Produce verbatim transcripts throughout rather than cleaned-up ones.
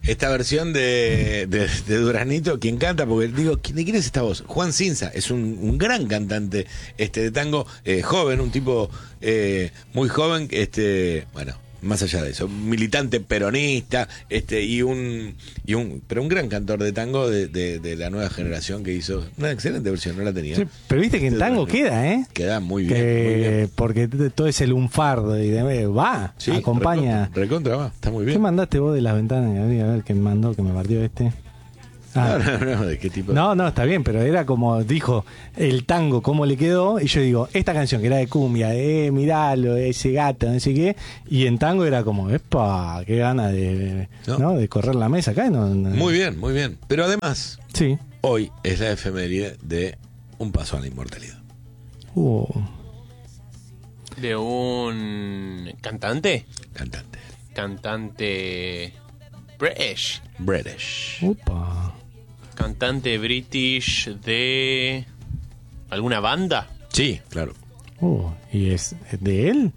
esta versión de, de, de Duraznito, quien canta, porque digo, ¿de quién es esta voz? Juan Cinza, es un, un gran cantante este de tango, eh, joven, un tipo eh, muy joven, este, bueno, más allá de eso, militante peronista, este, y un, y un, pero un gran cantor de tango de, de, de la nueva generación que hizo una excelente versión, no la tenía. Sí, pero viste que en tango queda, ¿eh? Queda muy bien, que, muy bien. Porque todo ese lunfardo y de, va, Sí, acompaña. Recontra, recontra va, está muy bien. ¿Qué mandaste vos de las ventanas? A ver, a ver qué me mandó, que me partió este. Ah. No, no, no, ¿de qué tipo? No, no, está bien, pero era como dijo el tango, cómo le quedó. Y yo digo, esta canción que era de cumbia, eh, miralo, ese gato, no sé qué. Y en tango era como, epa, qué gana de, no. ¿no? de correr la mesa acá. No, no. Muy bien, muy bien. Pero además, sí. hoy es la efeméride de Un Paso a la Inmortalidad. Uh. ¿De un cantante? Cantante. Cantante British. British. Upa. Cantante British de alguna banda. Sí, claro. Uh, ¿y es de él?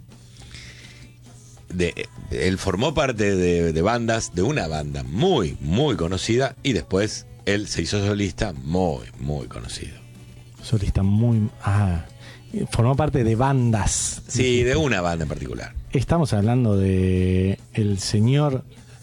De, él formó parte de, de bandas, de una banda muy, muy conocida, y después él se hizo solista muy, muy conocido. Solista muy... Ah, formó parte de bandas. Sí, de una banda en particular. Estamos hablando de el señor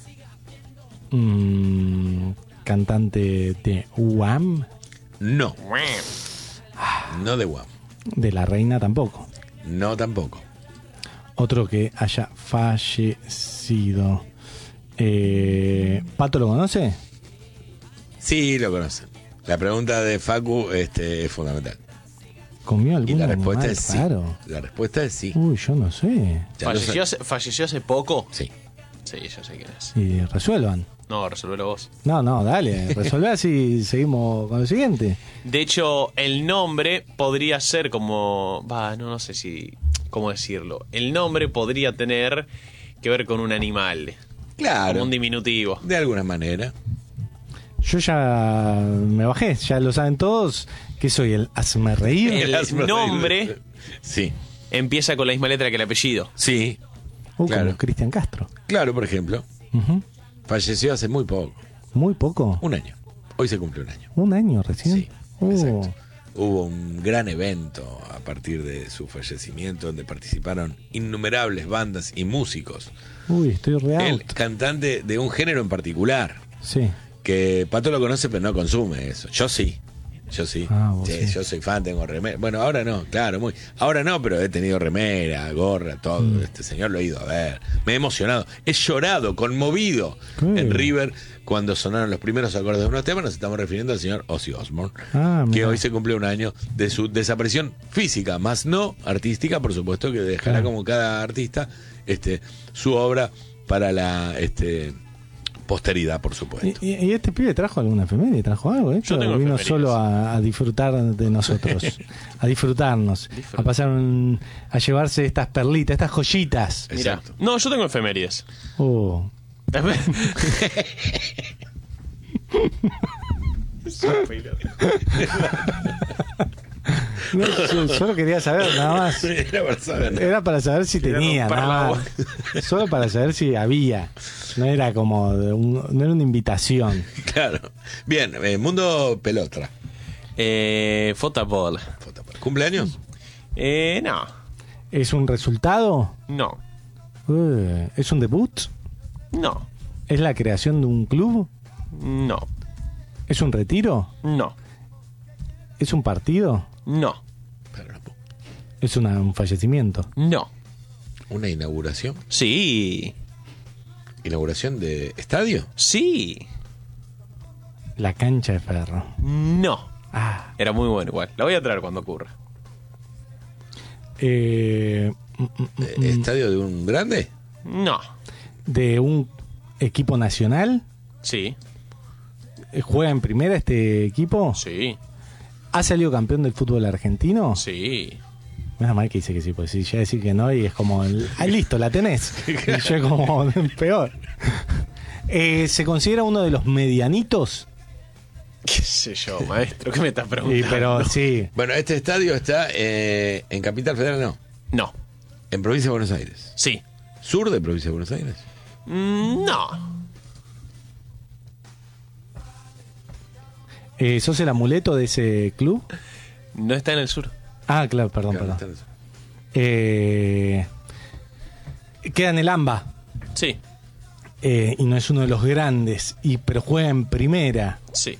mmm, cantante de Wham. No. No de Wham. De La Reina tampoco. No tampoco. Otro que haya fallecido. Eh, ¿Pato lo conoce? Sí, lo conocen. La pregunta de Facu este, es fundamental. ¿Comió algún Y la animal respuesta es sí. raro? La respuesta es sí. Uy, yo no sé. Ya lo ¿Falleció sé. hace, ¿Falleció hace poco? Sí. Sí, yo sé quién es. Y resuelvan. No, resolvelo vos. No, no, dale, resolvé así seguimos con lo siguiente. De hecho, el nombre podría ser como... Va, no, no sé si... ¿Cómo decirlo? El nombre podría tener que ver con un animal. Claro. Como un diminutivo. De alguna manera. Yo ya me bajé, ya lo saben todos, que soy el hazme reír. El Hazme nombre reír. Sí. empieza con la misma letra que el apellido. Sí. Uh, claro. Como Cristian Castro. Claro, por ejemplo. Uh-huh. Falleció hace muy poco. Muy poco. Un año. Hoy se cumple un año. Un año recién. Sí, Uh. exacto. Hubo un gran evento a partir de su fallecimiento donde participaron innumerables bandas y músicos. Uy, estoy re Él, out. cantante de un género en particular, Sí. que Pato lo conoce pero no consume eso. Yo sí. Yo sí. Ah, vos Sí, sí. yo soy fan, tengo remera. Bueno, ahora no, claro, muy. Ahora no, pero he tenido remera, gorra, todo. Mm. Este señor lo he ido a ver. Me he emocionado. He llorado, conmovido ¿Qué? en River cuando sonaron los primeros acordes de unos temas. Nos estamos refiriendo al señor Ozzy Osbourne, Ah, que mira. hoy se cumple un año de su desaparición física, más no artística, por supuesto, que dejará Claro. como cada artista este su obra para la este posteridad, por supuesto. ¿Y, y, y este pibe trajo alguna efeméride? ¿Trajo algo? ¿eh? Yo tengo Vino efemérides. solo a, a disfrutar de nosotros, a disfrutarnos, a pasar un, a llevarse estas perlitas, estas joyitas. Mira. Exacto. No, yo tengo efemérides. Oh. No, yo solo quería saber nada más. Era para saber, ¿no? Era para saber si Quería tenía, romper la nada voz. más. Solo para saber si había. No era como de un- no era una invitación. Claro. Bien, eh, Mundo Pelotra. Eh, Fotapol. ¿Cumpleaños? Eh, no. ¿Es un resultado? No. Uh, ¿Es un debut? No. ¿Es la creación de un club? No. ¿Es un retiro? No. ¿Es un partido? No. Pero no, ¿Es una- un fallecimiento? No. ¿Una inauguración? Sí. ¿Inauguración de estadio? Sí. La cancha de Ferro. No. Ah, Era muy bueno igual. La voy a traer cuando ocurra. eh, mm, mm, mm, Eh, ¿Estadio de un grande? No. ¿de un equipo nacional? Sí. ¿Juega en primera este equipo? Sí. ¿Ha salido campeón del fútbol argentino? Sí. Menos mal que dice que sí, pues si ya decir que no y es como, el, ah, listo, la tenés. Y yo como, peor. Eh, ¿Se considera uno de los medianitos? ¿Qué sé yo, maestro? ¿Qué me estás Y, preguntando? pero sí. Bueno, este estadio está eh, en Capital Federal, no. No. En Provincia de Buenos Aires. Sí. ¿Sur de Provincia de Buenos Aires? Mm, No. Eh, ¿Sos el amuleto de ese club? No está en el sur. Ah, claro, perdón, Claro, perdón. está en eso. Eh, queda en el AMBA. Sí, eh, y no es uno de los grandes, y pero juega en primera. sí.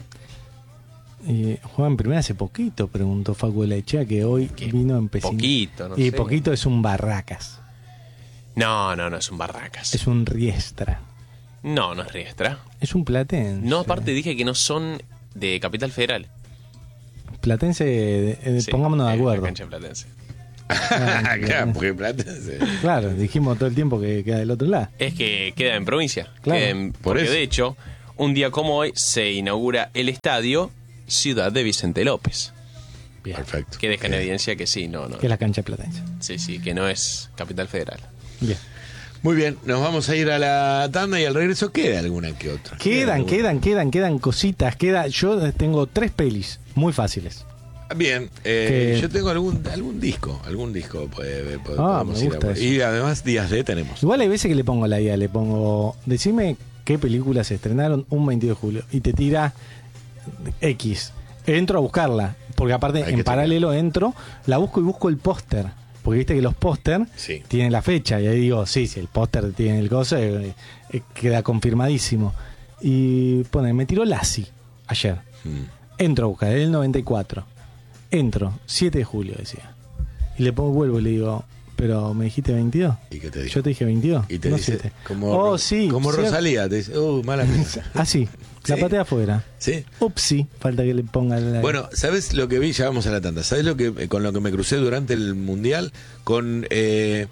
Eh, juega en primera hace poquito, preguntó Facu de la Echea, que hoy ¿Qué? vino en Pesín. Poquito, no Y sé. poquito es un Barracas, No, no, no es un Barracas. es un Riestra, No, no es Riestra. es un Platense. No, aparte dije que no son de Capital Federal. Platense, eh, Sí, pongámonos de es la acuerdo. cancha platense. Ah, Claro, porque Platense. Claro, dijimos todo el tiempo que queda del otro lado. Es que queda en provincia. Claro. Queda en- Por porque eso. de hecho, un día como hoy se inaugura el estadio Ciudad de Vicente López. Bien. Perfecto. Que deja en Eh, evidencia que sí, no, no. Que es la cancha platense. Sí, sí, que no es Capital Federal. Bien. Muy bien, nos vamos a ir a la tanda y al regreso queda alguna que otra. Quedan, alguna. quedan, quedan, quedan cositas. Queda, yo tengo tres pelis muy fáciles. Bien, eh, Que- yo tengo algún algún disco, algún disco puede, puede- Ah, podemos me ir gusta a- eso. Y además días de tenemos. Igual hay veces que le pongo la idea, le pongo, decime qué películas se estrenaron un veintidós de julio y te tira X. Entro a buscarla, porque aparte Hay en que paralelo entro, la busco y busco el póster. Porque viste que los póster Sí. tienen la fecha y ahí digo, sí, sí, el póster tiene el coso, eh, eh, queda confirmadísimo. Y pone, me tiró Lassie ayer. Mm. Entro a buscar, el noventa y cuatro. Entro, siete de julio decía. Y le pongo, vuelvo y le digo, pero me dijiste veintidós. ¿Y qué te dijo? Yo te dije veintidós. Y te no dice, siete. como, oh, sí. como cierto. Rosalía, te dice, uh, mala mía. Ah, sí, la Sí. patea afuera. ¿Sí? Upsi, falta que le ponga la... Bueno, ¿sabes lo que vi? Ya vamos a la tanda. ¿Sabes lo que eh, con lo que me crucé durante el Mundial? Con eh,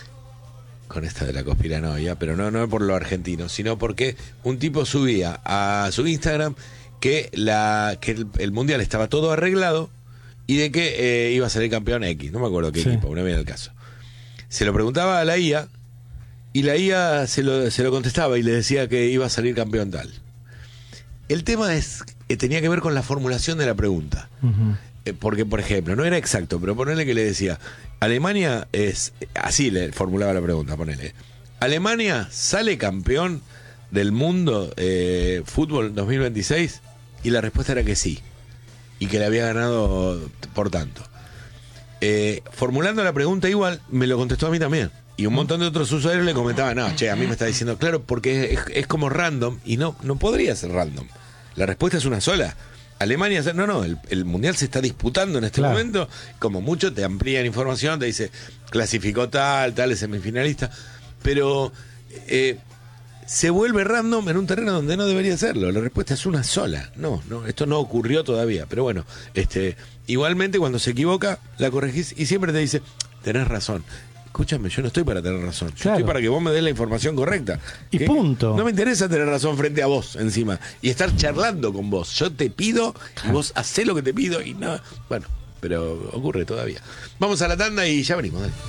con esta de la conspiranoia, pero no, no por lo argentino, sino porque un tipo subía a su Instagram que la que el, el Mundial estaba todo arreglado y de que eh, iba a salir campeón X, no me acuerdo qué Sí. equipo, no viene el caso. Se lo preguntaba a la I A y la I A se lo, se lo contestaba y le decía que iba a salir campeón tal. El tema es que tenía que ver con la formulación de la pregunta. Ujú. Eh, Porque, por ejemplo, no era exacto, pero ponele que le decía, Alemania es, así le formulaba la pregunta, ponele, Alemania sale campeón del mundo eh, fútbol dos mil veintiséis, y la respuesta era que sí, y que le había ganado por tanto. Eh, formulando la pregunta igual, me lo contestó a mí también. Y un montón de otros usuarios le comentaban, no, che, a mí me está diciendo, claro, porque es, es como random, y no, no podría ser random. La respuesta es una sola. Alemania, no, no, el, el mundial se está disputando en este Claro. momento. Como mucho te amplían información, te dice, clasificó tal, tal, es semifinalista. Pero eh, se vuelve random en un terreno donde no debería serlo. La respuesta es una sola. No, no, esto no ocurrió todavía. Pero bueno, este, igualmente cuando se equivoca, la corregís y siempre te dice, tenés razón. Escúchame, yo no estoy para tener razón. Yo Claro. estoy para que vos me des la información correcta. Y ¿Qué? punto. No me interesa tener razón frente a vos encima y estar charlando con vos. Yo te pido y vos hacés lo que te pido y nada. Bueno, pero ocurre todavía. Vamos a la tanda y ya venimos. Dale.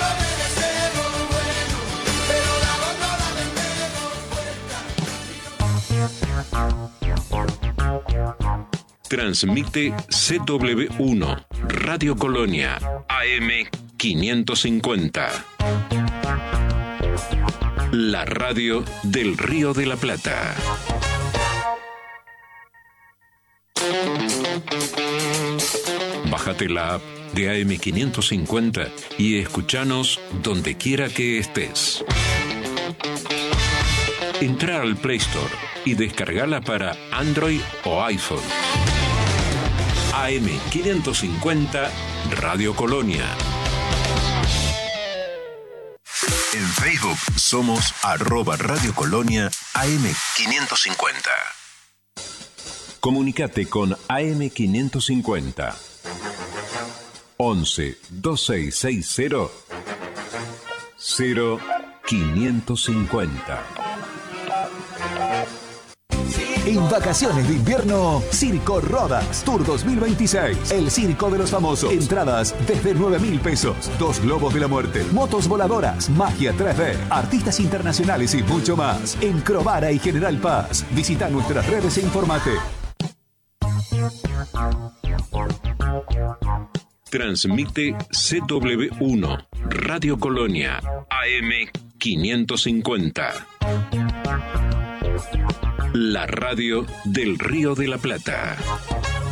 Transmite C W uno, Radio Colonia, A M quinientos cincuenta. La radio del Río de la Plata. Bájate la app de A M quinientos cincuenta y escuchanos donde quiera que estés. Entra al Play Store y descargala para Android o iPhone. A M quinientos cincuenta Radio Colonia. En Facebook somos arroba Radio Colonia A M quinientos cincuenta. Comunicate con A M quinientos cincuenta. once veintiséis sesenta cero quinientos cincuenta. En vacaciones de invierno, Circo Rodas Tour dos mil veintiséis. El circo de los famosos. Entradas desde nueve mil pesos. Dos globos de la muerte. Motos voladoras. Magia tres D. Artistas internacionales y mucho más. En Crovara y General Paz. Visita nuestras redes e informate. Transmite C W uno, Radio Colonia, A M quinientos cincuenta. La radio del Río de la Plata.